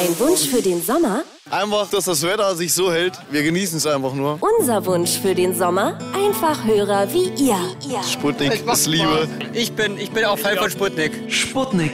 Ein Wunsch für den Sommer? Einfach, dass das Wetter sich so hält. Wir genießen es einfach nur. Unser Wunsch für den Sommer? Einfach Hörer wie ihr. Sputnik ist Liebe. Ich bin auch Fan von Sputnik. Sputnik.